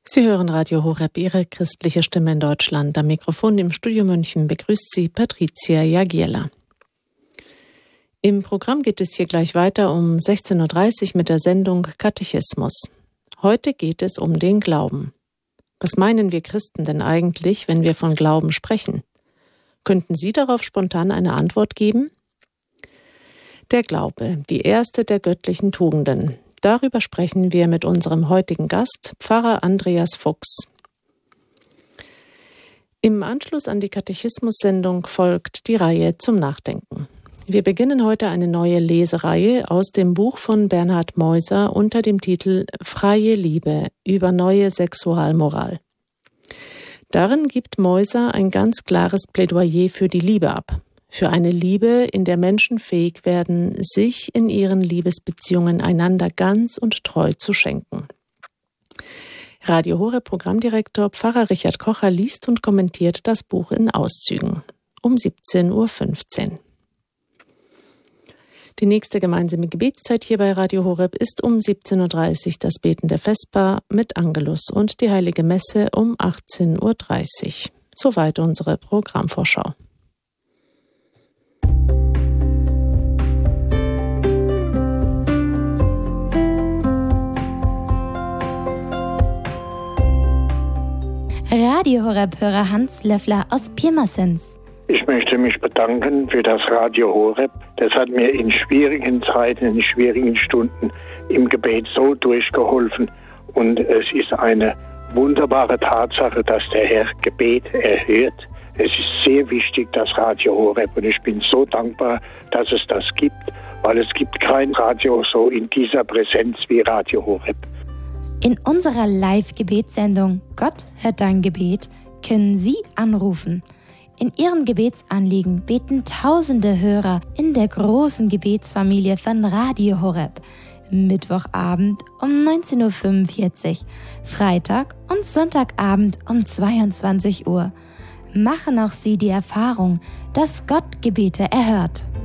Sie hören Radio Horeb, Ihre christliche Stimme in Deutschland. Am Mikrofon im Studio München begrüßt Sie Patricia Jagiela. Im Programm geht es hier gleich weiter um 16.30 Uhr mit der Sendung Katechismus. Heute geht es um den Glauben. Was meinen wir Christen denn eigentlich, wenn wir von Glauben sprechen? Könnten Sie darauf spontan eine Antwort geben? Der Glaube, die erste der göttlichen Tugenden. Darüber sprechen wir mit unserem heutigen Gast, Pfarrer Andreas Fuchs. Im Anschluss an die Katechismus-Sendung folgt die Reihe zum Nachdenken. Wir beginnen heute eine neue Lesereihe aus dem Buch von Bernhard Meuser unter dem Titel Freie Liebe über neue Sexualmoral. Darin gibt Meuser ein ganz klares Plädoyer für die Liebe ab. Für eine Liebe, in der Menschen fähig werden, sich in ihren Liebesbeziehungen einander ganz und treu zu schenken. Radio Horeb Programmdirektor Pfarrer Richard Kocher liest und kommentiert das Buch in Auszügen. Um 17.15 Uhr. Die nächste gemeinsame Gebetszeit hier bei Radio Horeb ist um 17.30 Uhr das Beten der Vesper mit Angelus und die Heilige Messe um 18.30 Uhr. Soweit unsere Programmvorschau. Radio Horeb-Hörer Hans Löffler aus Pirmasens. Ich möchte mich bedanken für das Radio Horeb. Das hat mir in schwierigen Zeiten, in schwierigen Stunden im Gebet so durchgeholfen. Und es ist eine wunderbare Tatsache, dass der Herr Gebet erhört. Es ist sehr wichtig, das Radio Horeb. Und ich bin so dankbar, dass es das gibt, weil es gibt kein Radio so in dieser Präsenz wie Radio Horeb. In unserer Live-Gebetssendung Gott hört dein Gebet können Sie anrufen. In Ihrem Gebetsanliegen beten tausende Hörer in der großen Gebetsfamilie von Radio Horeb. Mittwochabend um 19.45 Uhr, Freitag und Sonntagabend um 22 Uhr. Machen auch Sie die Erfahrung, dass Gott Gebete erhört.